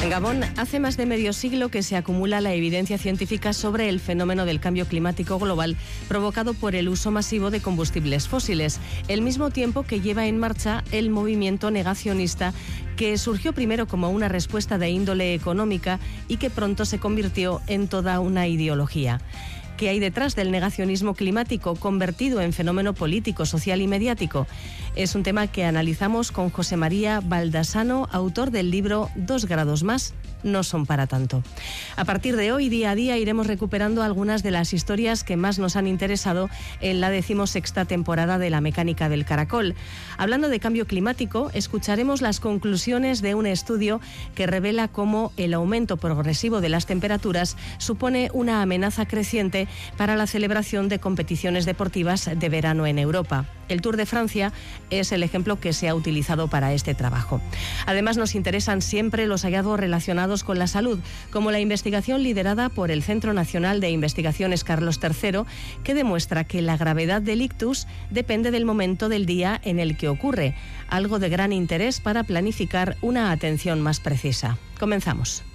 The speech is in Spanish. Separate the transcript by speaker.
Speaker 1: En Gabón, hace más de medio siglo que se acumula la evidencia científica sobre el fenómeno del cambio climático global provocado por el uso masivo de combustibles fósiles, al mismo tiempo que lleva en marcha el movimiento negacionista, que surgió primero como una respuesta de índole económica y que pronto se convirtió en toda una ideología. ¿Qué hay detrás del negacionismo climático convertido en fenómeno político, social y mediático? Es un tema que analizamos con José María Baldassano, autor del libro 2 grados más no son para tanto. A partir de hoy, día a día, iremos recuperando algunas de las historias que más nos han interesado en la 16ª temporada de La Mecánica del Caracol. Hablando de cambio climático, escucharemos las conclusiones de un estudio que revela cómo el aumento progresivo de las temperaturas supone una amenaza creciente para la celebración de competiciones deportivas de verano en Europa. El Tour de Francia es el ejemplo que se ha utilizado para este trabajo. Además, nos interesan siempre los hallazgos relacionados con la salud, como la investigación liderada por el Centro Nacional de Investigaciones Carlos III, que demuestra que la gravedad del ictus depende del momento del día en el que ocurre, algo de gran interés para planificar una atención más precisa. Comenzamos.